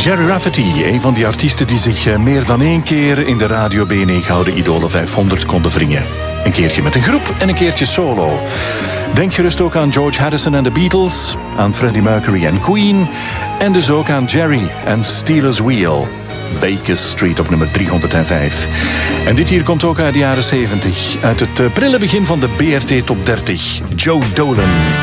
Gerry Rafferty, een van die artiesten die zich meer dan 1 keer in de Radio B9 Gouden Idolen 500 konden wringen. Een keertje met een groep en een keertje solo. Denk gerust ook aan George Harrison en de Beatles, aan Freddie Mercury en Queen en dus ook aan Jerry en Steelers Wheel. Baker Street op nummer 305. En dit hier komt ook uit de jaren 70. Uit het prille begin van de BRT Top 30. Joe Dolan.